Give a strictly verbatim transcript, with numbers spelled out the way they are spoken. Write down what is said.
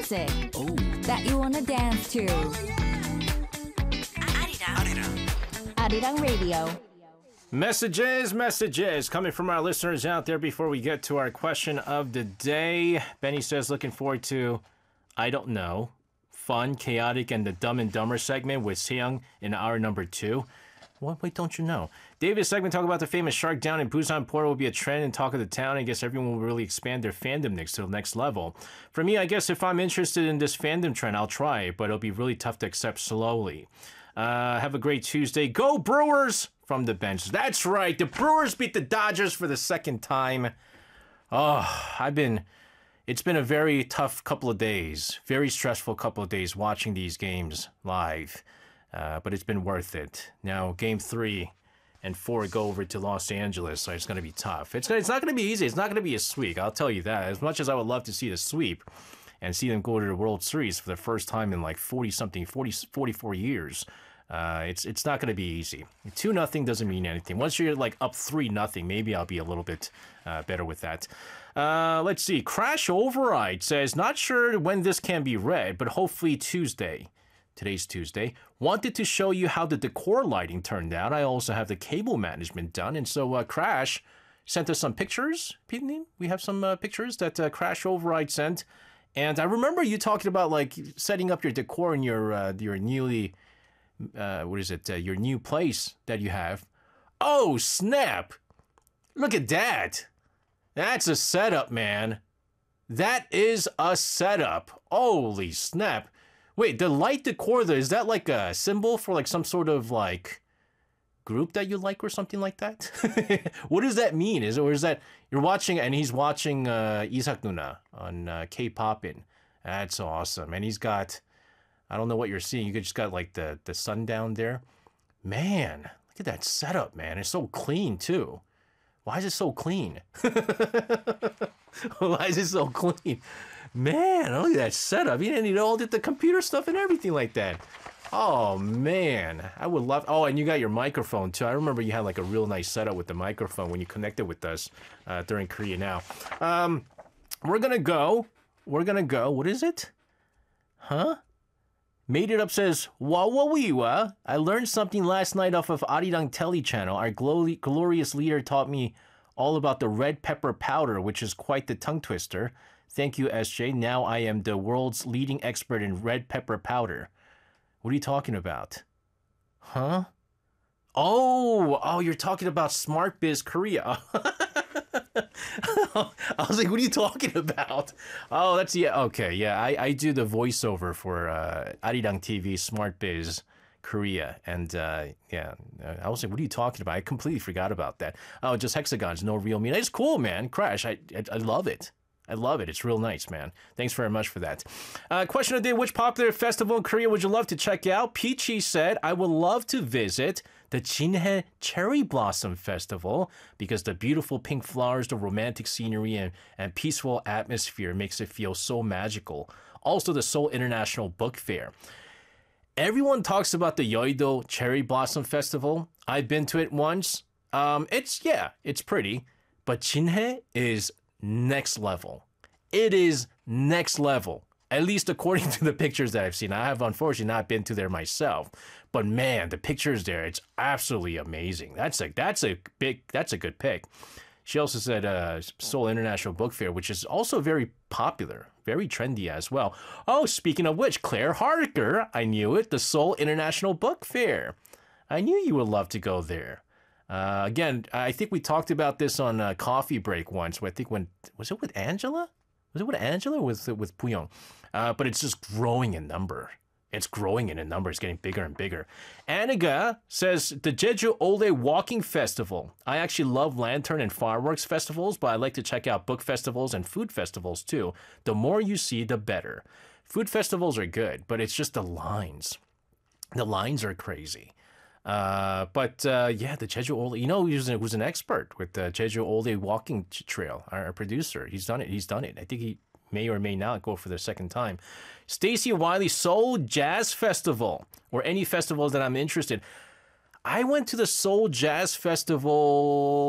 music Oh. that you wanna dance to. Arirang. Arirang Radio. Messages, messages coming from our listeners out there before we get to our question of the day. Benny says, looking forward to, I don't know, fun, chaotic, and the Dumb and Dumber segment with Seong in hour number two. What? Wait, don't you know? David's segment talk about the famous shark down in Busan Port will be a trend and talk of the town. I guess everyone will really expand their fandom next to the next level. For me, I guess if I'm interested in this fandom trend, I'll try it, but it'll be really tough to accept slowly. Uh, have a great Tuesday. Go Brewers! From the bench. That's right. The Brewers beat the Dodgers for the second time. Oh, I've been... It's been a very tough couple of days. Very stressful couple of days watching these games live. Uh, but it's been worth it. Now, game three and four go over to Los Angeles, so it's going to be tough. It's, it's not going to be easy. It's not going to be a sweep. I'll tell you that. As much as I would love to see the sweep and see them go to the World Series for the first time in like forty-something, forty, forty-four years, uh, it's it's not going to be easy. two nothing doesn't mean anything. Once you're like up three nothing, maybe I'll be a little bit uh, better with that. Uh, let's see. Crash Override says, not sure when this can be read, but hopefully Tuesday. Today's Tuesday. Wanted to show you how the decor lighting turned out. I also have the cable management done. And so uh, Crash sent us some pictures. We have some uh, pictures that uh, Crash Override sent. And I remember you talking about like setting up your decor in your uh, your newly, uh, what is it, uh, your new place that you have. Oh, snap. Look at that. That's a setup, man. That is a setup. Holy snap. Wait, the light decor, is that like a symbol for like some sort of like group that you like or something like that? What does that mean? Is or is that you're watching and he's watching uh, Isak Nuna on uh, K-Popin? That's awesome. And he's got, I don't know what you're seeing. You just got like the, the sun down there. Man, look at that setup, man. It's so clean too. Why is it so clean? Why is it so clean? Man, look at that setup. You didn't all did the computer stuff and everything like that. Oh, man. I would love... Oh, and you got your microphone, too. I remember you had, like, a real nice setup with the microphone when you connected with us uh, during Korea Now. Um, we're gonna go. We're gonna go. What is it? Huh? Made It Up says, Wawawiwa. I learned something last night off of Arirang Telly channel. Our glo- glorious leader taught me all about the red pepper powder, which is quite the tongue twister. Thank you, S J. Now I am the world's leading expert in red pepper powder. What are you talking about? Huh? Oh, oh, you're talking about Smart Biz Korea. I was like, what are you talking about? Oh, that's, yeah, okay, yeah. I, I do the voiceover for uh, Arirang T V Smart Biz Korea. And uh, yeah, I was like, what are you talking about? I completely forgot about that. Oh, just hexagons, no real meaning. It's cool, man. Crash, I, I, I love it. I love it. It's real nice, man. Thanks very much for that. Uh, question of the day, which popular festival in Korea would you love to check out? Peachy said, I would love to visit the Jinhae Cherry Blossom Festival because the beautiful pink flowers, the romantic scenery, and, and peaceful atmosphere makes it feel so magical. Also, the Seoul International Book Fair. Everyone talks about the Yeouido Cherry Blossom Festival. I've been to it once. Um, it's, yeah, it's pretty. But Jinhae is next level. It is next level, at least according to the pictures that I've seen. I have unfortunately not been to there myself, but man, the pictures there, it's absolutely amazing. That's a that's a big that's a good pick. She also said uh, Seoul International Book Fair, which is also very popular, very trendy as well. Oh, speaking of which, Claire Harker, I knew it, the Seoul International Book Fair. I knew you would love to go there. Uh, again, I think we talked about this on a coffee break once. I think when, was it with Angela? Was it with Angela or with, with Puyong? Uh, but it's just growing in number. It's growing in a number. It's getting bigger and bigger. Aniga says, the Jeju Ole Walking Festival. I actually love lantern and fireworks festivals, but I like to check out book festivals and food festivals too. The more you see, the better. Food festivals are good, but it's just the lines. The lines are crazy. Uh, but uh, yeah, the Jeju Ole, you know, who's, who's an expert with the Jeju Ole Walking Trail, our, our producer. He's done it. He's done it. I think he may or may not go for the second time. Stacey Wiley Seoul Jazz Festival, or any festivals that I'm interested. I went to the Seoul Jazz Festival